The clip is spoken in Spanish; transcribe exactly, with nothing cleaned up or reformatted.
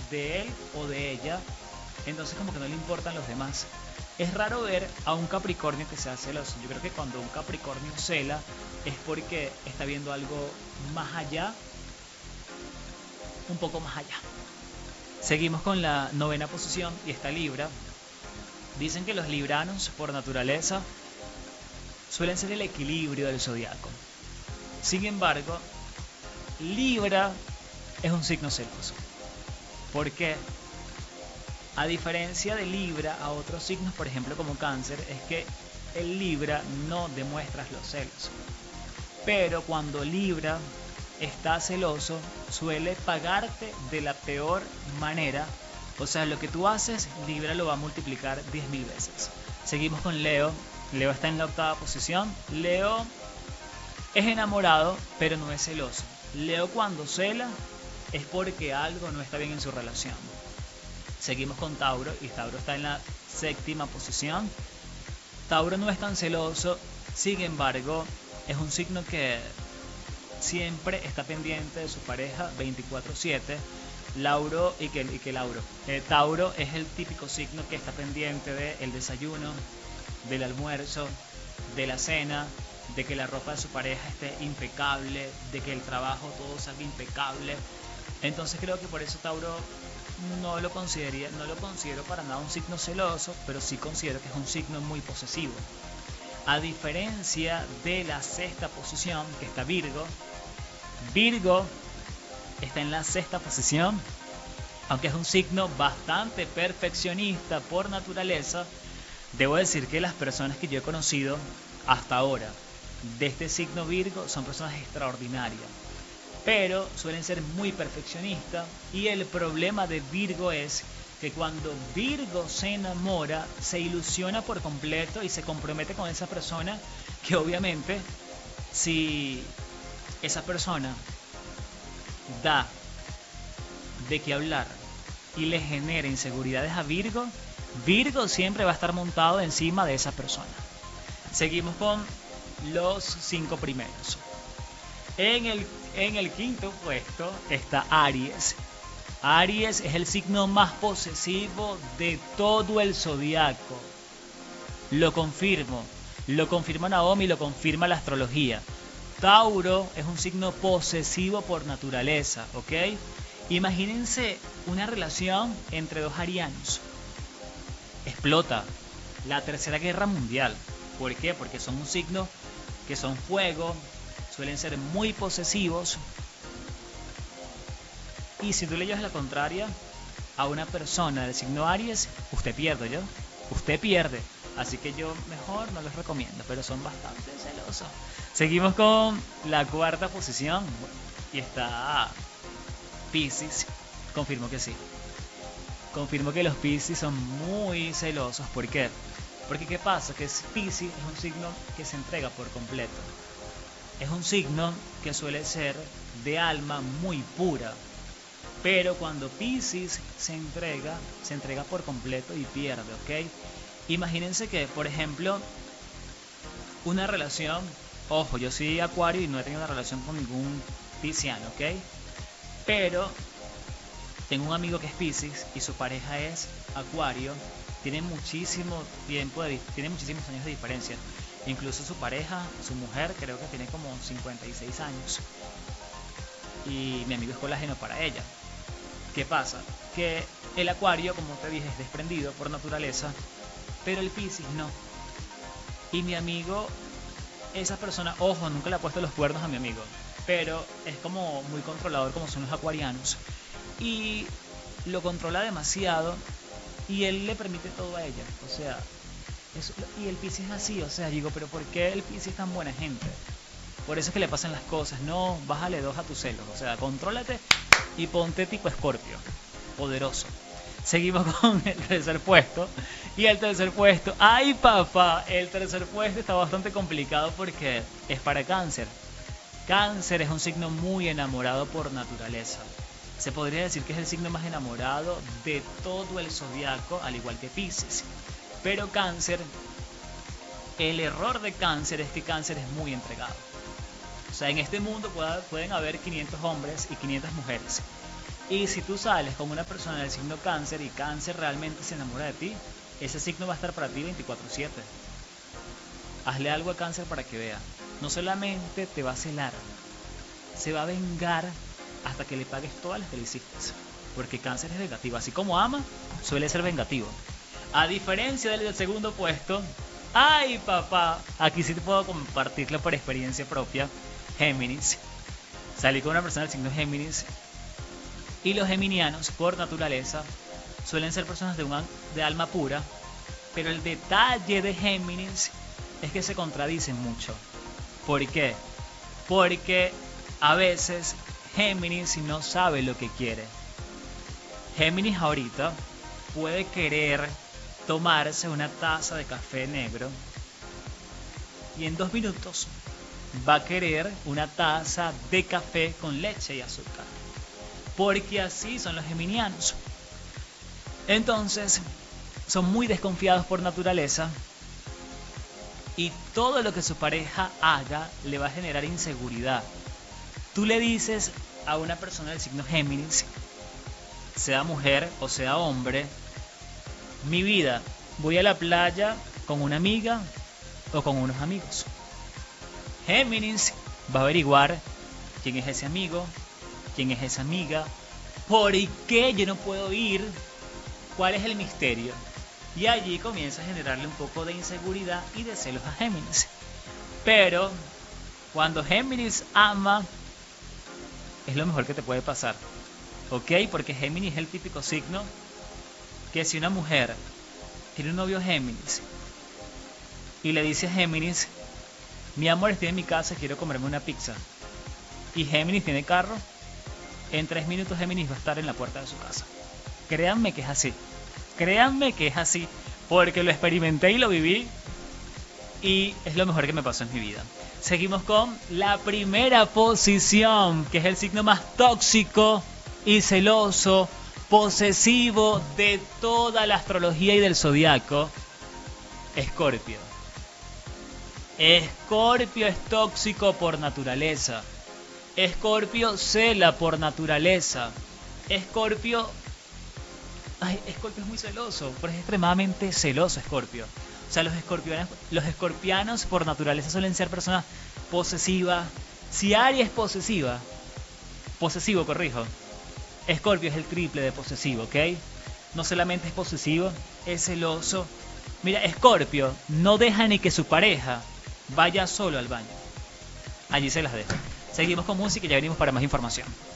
de él o de ella, entonces como que no le importan los demás. Es raro ver a un Capricornio que sea celoso. Yo creo que cuando un Capricornio cela es porque está viendo algo más allá, un poco más allá. Seguimos con la novena posición y está Libra. Dicen que los libranos por naturaleza suelen ser el equilibrio del zodiaco. Sin embargo, Libra es un signo celoso. ¿Por qué? A diferencia de Libra, a otros signos, por ejemplo como Cáncer, es que el Libra no demuestra los celos. Pero cuando Libra está celoso, suele pagarte de la peor manera. O sea, lo que tú haces, Libra lo va a multiplicar diez mil veces. Seguimos con Leo. Leo está en la octava posición. Leo es enamorado, pero no es celoso. Leo cuando cela es porque algo no está bien en su relación. Seguimos con Tauro y Tauro está en la séptima posición. Tauro no es tan celoso, sin embargo, es un signo que siempre está pendiente de su pareja veinticuatro siete. Lauro y que, y que Lauro. Eh, Tauro es el típico signo que está pendiente del desayuno, del almuerzo, de la cena, de que la ropa de su pareja esté impecable, de que el trabajo todo salga impecable. Entonces creo que por eso Tauro no lo consideraría, no lo considero para nada un signo celoso, pero sí considero que es un signo muy posesivo. A diferencia de la sexta posición, que está Virgo. Virgo está en la sexta posición, aunque es un signo bastante perfeccionista por naturaleza. Debo decir que las personas que yo he conocido hasta ahora de este signo Virgo son personas extraordinarias, pero suelen ser muy perfeccionistas, y el problema de Virgo es que cuando Virgo se enamora, se ilusiona por completo y se compromete con esa persona, que obviamente si esa persona da de qué hablar y le genera inseguridades a Virgo, Virgo siempre va a estar montado encima de esa persona. Seguimos con los cinco primeros. En el, en el quinto puesto está Aries. Aries es el signo más posesivo de todo el zodiaco. Lo confirmo. Lo confirma Naomi, lo confirma la astrología. Tauro es un signo posesivo por naturaleza, ¿ok? Imagínense una relación entre dos arianos. Explota la tercera guerra mundial. ¿Por qué? Porque son un signo que son fuego, suelen ser muy posesivos. Y si tú le llevas la contraria a una persona del signo Aries, usted pierde, ¿yo? Usted pierde. Así que yo mejor no les recomiendo, pero son bastante celosos. Seguimos con la cuarta posición y está Piscis. Confirmo que sí. Confirmo que los Piscis son muy celosos. ¿Por qué? Porque ¿qué pasa? Que Piscis es un signo que se entrega por completo. Es un signo que suele ser de alma muy pura. Pero cuando Piscis se entrega, se entrega por completo y pierde, ¿ok? Imagínense que, por ejemplo, una relación, ojo, yo soy Acuario y no he tenido una relación con ningún pisciano, ¿ok? Pero tengo un amigo que es Piscis y su pareja es Acuario. Tiene muchísimo tiempo, de, tiene muchísimos años de diferencia. Incluso su pareja, su mujer, creo que tiene como cincuenta y seis años. Y mi amigo es colágeno para ella. ¿Qué pasa? Que el Acuario, como te dije, es desprendido por naturaleza, pero el Piscis no. Y mi amigo, esa persona, ojo, nunca le ha puesto los cuernos a mi amigo, pero es como muy controlador como son los acuarianos. Y lo controla demasiado y él le permite todo a ella. O sea, eso, y el Piscis es así, o sea, digo, pero ¿por qué el Piscis es tan buena gente? Por eso es que le pasan las cosas. No, bájale dos a tus celos. O sea, contrólate y ponte tipo Escorpio, poderoso. Seguimos con el tercer puesto. Y el tercer puesto, ¡ay papá! El tercer puesto está bastante complicado porque es para Cáncer. Cáncer es un signo muy enamorado por naturaleza. Se podría decir que es el signo más enamorado de todo el zodiaco, al igual que Piscis. Pero Cáncer, el error de Cáncer es que Cáncer es muy entregado. O sea, en este mundo puede, pueden haber quinientos hombres y quinientas mujeres. Y si tú sales con una persona del signo cáncer y cáncer realmente se enamora de ti, ese signo va a estar para ti veinticuatro siete. Hazle algo a cáncer para que vea. No solamente te va a celar, se va a vengar hasta que le pagues todas las que le hiciste. Porque cáncer es vengativo. Así como ama, suele ser vengativo. A diferencia del del segundo puesto, ay papá, aquí sí te puedo compartirlo por experiencia propia. Géminis. Salí con una persona del signo Géminis. Y los geminianos, por naturaleza, suelen ser personas de, un, de alma pura. Pero el detalle de Géminis es que se contradicen mucho. ¿Por qué? Porque a veces Géminis no sabe lo que quiere. Géminis ahorita puede querer tomarse una taza de café negro y en dos minutos va a querer una taza de café con leche y azúcar. Porque así son los geminianos. Entonces, son muy desconfiados por naturaleza y todo lo que su pareja haga le va a generar inseguridad. Tú le dices a una persona del signo Géminis, sea mujer o sea hombre, mi vida, voy a la playa con una amiga o con unos amigos. Géminis va a averiguar quién es ese amigo, quién es esa amiga, por qué yo no puedo ir, cuál es el misterio. Y allí comienza a generarle un poco de inseguridad y de celos a Géminis. Pero cuando Géminis ama, es lo mejor que te puede pasar. ¿Ok? Porque Géminis es el típico signo que si una mujer tiene un novio Géminis y le dice a Géminis, mi amor, estoy en mi casa, quiero comerme una pizza, y Géminis tiene carro, en tres minutos Géminis va a estar en la puerta de su casa. Créanme que es así. Créanme que es así, porque lo experimenté y lo viví y es lo mejor que me pasó en mi vida. Seguimos con la primera posición, que es el signo más tóxico y celoso, posesivo de toda la astrología y del zodiaco, Escorpio. Escorpio es tóxico por naturaleza. Escorpio cela por naturaleza. Escorpio... Ay, Escorpio es muy celoso, pero es extremadamente celoso Escorpio. O sea, los escorpianos, los escorpianos por naturaleza suelen ser personas posesivas. Si Aries es posesiva, posesivo, corrijo, Escorpio es el triple de posesivo, ¿ok? No solamente es posesivo, es celoso. Mira, Escorpio no deja ni que su pareja vaya solo al baño. Allí se las dejo. Seguimos con música y ya venimos para más información.